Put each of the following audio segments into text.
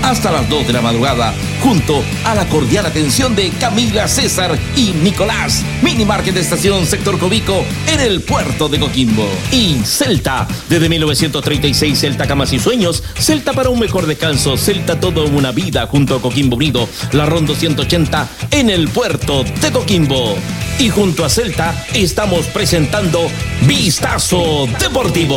hasta las 2 de la madrugada, junto a la cordial atención de Camila, César y Nicolás. Mini Market de Estación Sector Cobico en el puerto de Coquimbo. Y Celta, desde 1936, Celta Camas y Sueños, Celta para un mejor descanso, Celta toda una vida junto a Coquimbo Unido, la RON 280 en el puerto de Coquimbo. Y junto a Celta estamos presentando Vistazo Deportivo.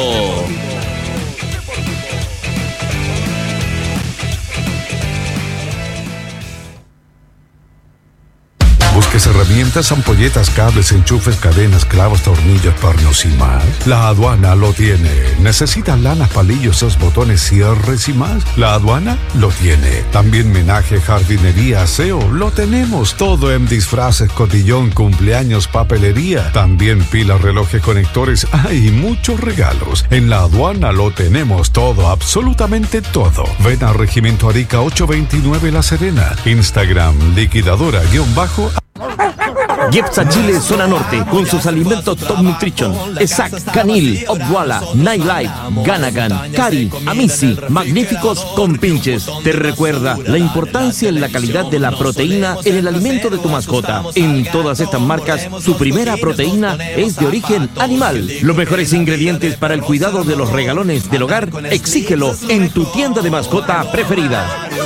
Busques herramientas, ampolletas, cables, enchufes, cadenas, clavos, tornillos, pernos y más. La aduana lo tiene. ¿Necesitas lanas, palillos, botones, cierres y más? La aduana lo tiene. También menaje, jardinería, aseo, lo tenemos. Todo en disfraces, cotillón, cumpleaños, papelería. También pilas, relojes, conectores. Hay muchos regalos. En la aduana lo tenemos todo, absolutamente todo. Ven a Regimiento Arica 829 La Serena. Instagram, liquidadora _ Jepsa Chile Zona Norte, con sus alimentos Top Nutrition, Exact, Canil, Obwala, Nightlife, Ganagan, Cari, Amici, magníficos con pinches. Te recuerda la importancia en la calidad de la proteína en el alimento de tu mascota. En todas estas marcas, su primera proteína es de origen animal. Los mejores ingredientes para el cuidado de los regalones del hogar, exígelo en tu tienda de mascota preferida.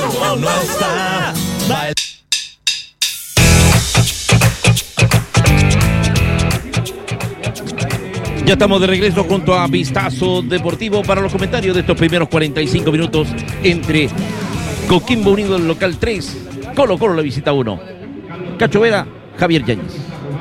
Ya estamos de regreso junto a Vistazo Deportivo para los comentarios de estos primeros 45 minutos entre Coquimbo Unido, el local 3, Colo Colo la visita 1. Cacho Vera, Javier Yáñez.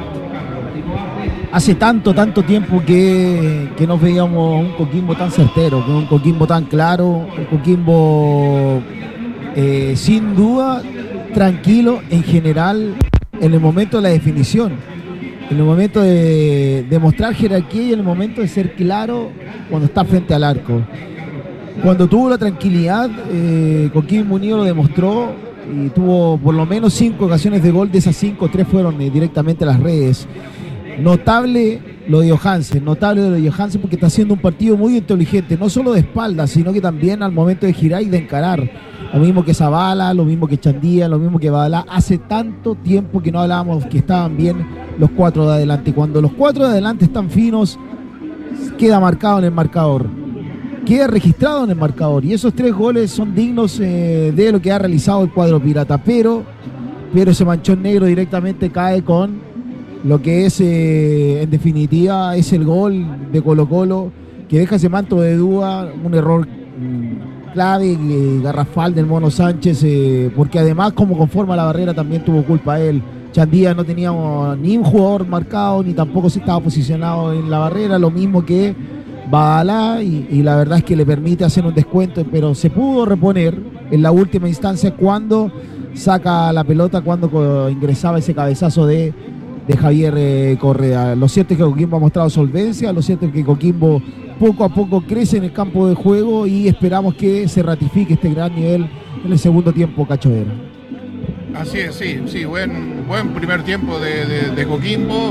Hace tanto tiempo que no veíamos un Coquimbo tan certero, un Coquimbo tan claro, un Coquimbo sin duda tranquilo en general en el momento de la definición. En el momento de mostrar jerarquía y en el momento de ser claro cuando está frente al arco. Cuando tuvo la tranquilidad, Coquimbo Unido lo demostró y tuvo por lo menos 5 ocasiones de gol. De esas 5, 3 fueron directamente a las redes. Notable lo de Johansen porque está haciendo un partido muy inteligente, no solo de espaldas, sino que también al momento de girar y de encarar. Lo mismo que Zavala, lo mismo que Chandía, lo mismo que Badalá. Hace tanto tiempo que no hablábamos que estaban bien los 4 de adelante. Cuando los 4 de adelante están finos, queda marcado en el marcador. Queda registrado en el marcador. Y esos 3 goles son dignos de lo que ha realizado el cuadro pirata. Pero ese manchón negro directamente cae con lo que es, en definitiva, es el gol de Colo Colo, que deja ese manto de duda, un error clave, garrafal del Mono Sánchez, porque además como conforma la barrera también tuvo culpa él. Chandía no tenía ni un jugador marcado, ni tampoco se estaba posicionado en la barrera, lo mismo que Badalá, y la verdad es que le permite hacer un descuento, pero se pudo reponer en la última instancia cuando saca la pelota, cuando ingresaba ese cabezazo de Javier Correa. Lo cierto es que Coquimbo ha mostrado solvencia, lo cierto es que Coquimbo poco a poco crece en el campo de juego y esperamos que se ratifique este gran nivel en el segundo tiempo, Cacho Vera. Así es, sí, buen primer tiempo de Coquimbo,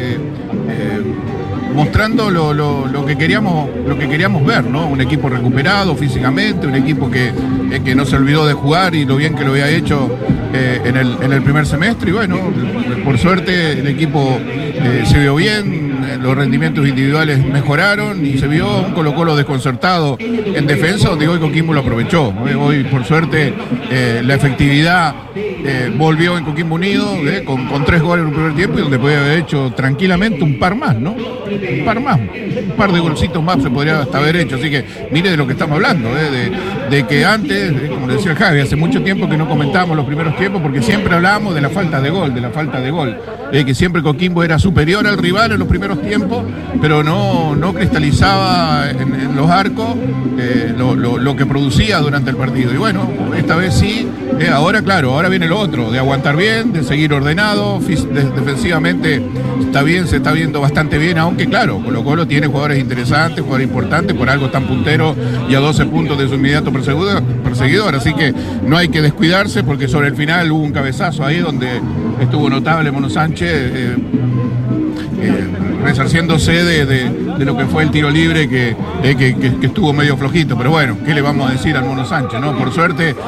mostrando lo que queríamos ver, ¿no? Un equipo recuperado físicamente, un equipo que no se olvidó de jugar y lo bien que lo había hecho en el primer semestre, y bueno, por suerte el equipo se vio bien, los rendimientos individuales mejoraron y se vio un Colo Colo desconcertado en defensa, donde hoy Coquimbo lo aprovechó. Hoy por suerte la efectividad volvió en Coquimbo Unido con 3 goles en un primer tiempo, y donde podía haber hecho tranquilamente un par más, ¿no? Un par de golcitos más se podría hasta haber hecho. Así que mire de lo que estamos hablando, de que antes, como decía el Javi, hace mucho tiempo que no comentábamos los primeros tiempos, porque siempre hablábamos de la falta de gol, que siempre Coquimbo era superior al rival en los primeros tiempos, pero no cristalizaba en los arcos lo que producía durante el partido. Y bueno, esta vez sí, ahora claro, ahora viene lo otro, de aguantar bien, de seguir ordenado, defensivamente está bien, se está viendo bastante bien, aunque claro, Colo Colo tiene jugadores interesantes, jugadores importantes, por algo tan puntero y a 12 puntos de su inmediato perseguidor, así que no hay que descuidarse, porque sobre el final hubo un cabezazo ahí donde estuvo notable Mono Sánchez, resarciéndose de lo que fue el tiro libre que estuvo medio flojito, pero bueno, ¿qué le vamos a decir al Mono Sánchez, no? Por suerte